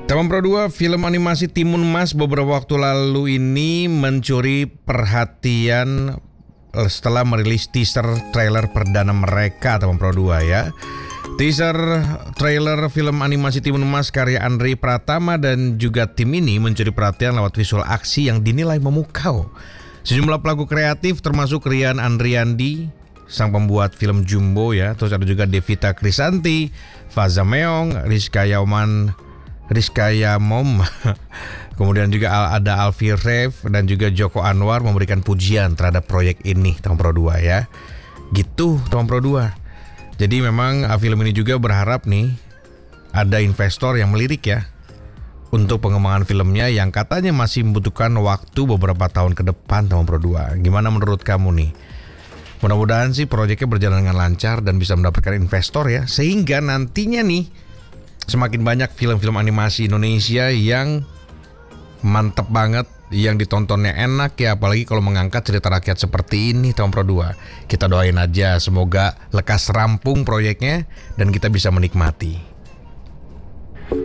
Teman Pro 2, film animasi Timun Mas beberapa waktu lalu ini mencuri perhatian setelah merilis teaser trailer perdana mereka, teman Pro 2 ya. Teaser trailer film animasi Timun Mas karya Andrei Pratama dan juga tim ini mencuri perhatian lewat visual aksi yang dinilai memukau. Sejumlah pelaku kreatif termasuk Rian Andriandi, sang pembuat film Jumbo ya, terus ada juga Devita Krisanti, Faza Meong, Rizka Yamom, kemudian juga ada Alfie Rev dan juga Joko Anwar memberikan pujian terhadap proyek ini, teman Pro 2 ya. Gitu, teman Pro 2. Jadi memang film ini juga berharap nih ada investor yang melirik ya untuk pengembangan filmnya yang katanya masih membutuhkan waktu beberapa tahun ke depan, teman Pro 2. Gimana menurut kamu nih? Mudah-mudahan sih proyeknya berjalan dengan lancar dan bisa mendapatkan investor ya, sehingga nantinya nih semakin banyak film-film animasi Indonesia yang mantep banget, yang ditontonnya enak ya, apalagi kalau mengangkat cerita rakyat seperti ini, teman Pro 2. Kita doain aja semoga lekas rampung proyeknya dan kita bisa menikmati.